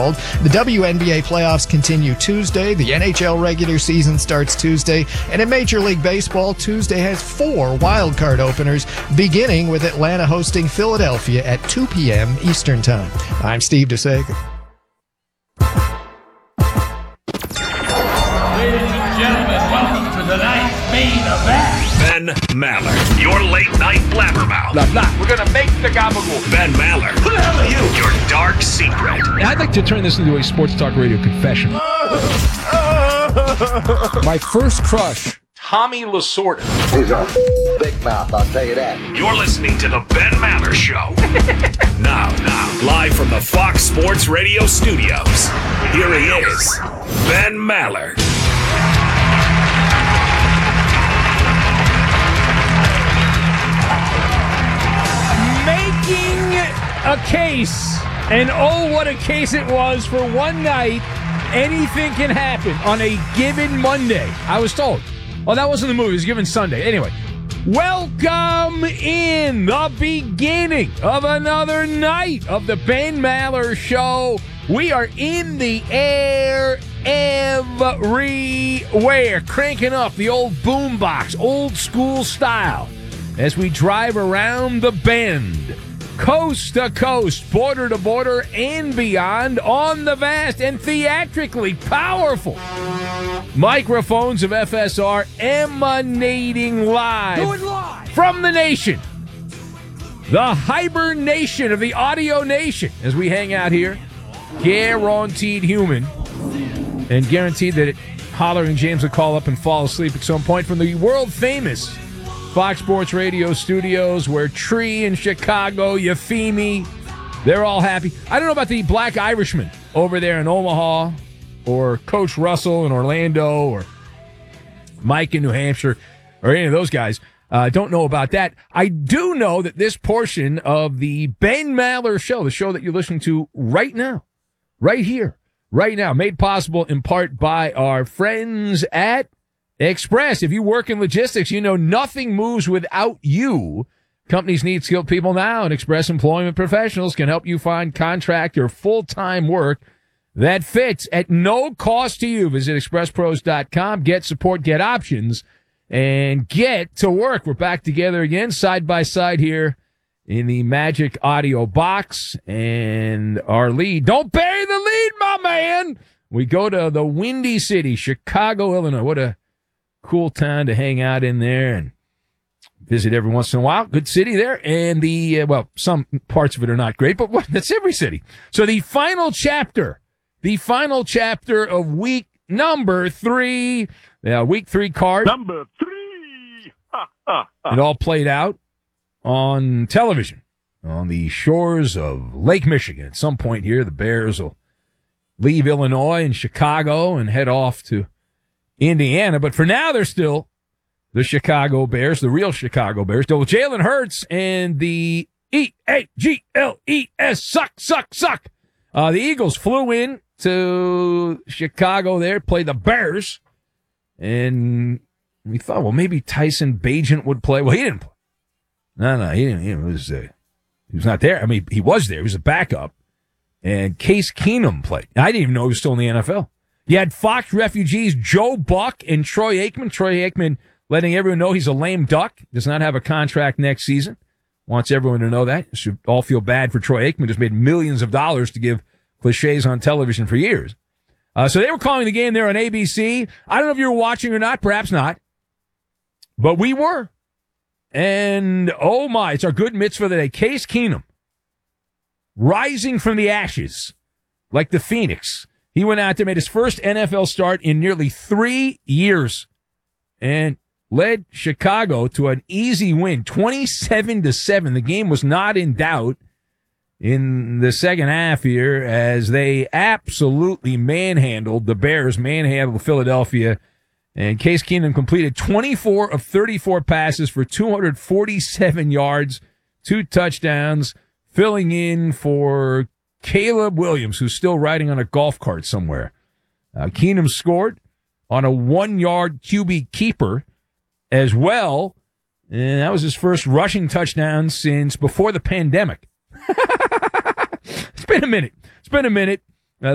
called. The WNBA playoffs continue Tuesday. The NHL regular season starts Tuesday. And in Major League Baseball, Tuesday has 4 wildcard openers, beginning with Atlanta hosting Philadelphia at 2 p.m. Eastern Time. I'm Steve DeSager. Ladies and gentlemen, welcome to tonight's main event. Ben Maller, your late night blabbermouth. Blah, blah. We're gonna make the gabagool. Ben Maller, who the hell are you? Your dark secret. I'd like to turn this into a sports talk radio confession. My first crush, Tommy Lasorda. He's a big mouth, I'll tell you that. You're listening to the Ben Maller Show. Now, live from the Fox Sports Radio studios, here he is, Ben Maller. making a case, and oh, what a case it was for one night. Anything can happen on a given Monday, I was told. Oh, that wasn't the movie. It was a given Sunday. Anyway, welcome in the beginning of another night of the Ben Maller Show. We are in the air everywhere, cranking up the old boombox, old school style, as we drive around the bend, coast to coast, border to border, and beyond on the vast and theatrically powerful microphones of FSR, emanating live from the nation, the hibernation of the audio nation, as we hang out here, guaranteed human, and guaranteed that Hollering James will call up and fall asleep at some point from the world-famous Fox Sports Radio studios, where Tree in Chicago, Euphemie, they're all happy. I don't know about the Black Irishman over there in Omaha, or Coach Russell in Orlando, or Mike in New Hampshire, or any of those guys. Don't know about that. I do know that this portion of the Ben Maller Show, the show that you're listening to right now, right here, right now, made possible in part by our friends at Express. If you work in logistics, you know nothing moves without you. Companies need skilled people now, and Express Employment Professionals can help you find contract or full-time work that fits at no cost to you. Visit expresspros.com, get support, get options, and get to work. We're back together again, side by side here in the Magic Audio box, and our lead. Don't bury the lead, my man! We go to the Windy City, Chicago, Illinois. What a cool town to hang out in there and visit every once in a while. Good city there. And some parts of it are not great, but that's every city. So the final chapter of week number 3, week 3 card. Number 3. It all played out on television on the shores of Lake Michigan. At some point here, the Bears will leave Illinois and Chicago and head off to Indiana, but for now, they're still the Chicago Bears, the real Chicago Bears. Though Jalen Hurts and the EAGLES suck. The Eagles flew in to Chicago there, played the Bears, and we thought, well, maybe Tyson Bagent would play. Well, he didn't play. No, he didn't. He was not there. I mean, he was there. He was a backup, and Case Keenum played. I didn't even know he was still in the NFL. You had Fox refugees Joe Buck and Troy Aikman. Troy Aikman letting everyone know he's a lame duck, does not have a contract next season. Wants everyone to know that. Should all feel bad for Troy Aikman, just made millions of dollars to give cliches on television for years. So they were calling the game there on ABC. I don't know if you were watching or not, perhaps not. But we were. And, oh my, it's our good mitzvah today. Case Keenum, rising from the ashes like the Phoenix. He went out there, made his first NFL start in nearly 3 years, and led Chicago to an easy win, 27-7. The game was not in doubt in the second half here, as they absolutely manhandled the Bears, manhandled Philadelphia, and Case Keenum completed 24 of 34 passes for 247 yards, 2 touchdowns, filling in for Caleb Williams, who's still riding on a golf cart somewhere. Keenum scored on a 1-yard QB keeper as well, and that was his first rushing touchdown since before the pandemic. It's been a minute.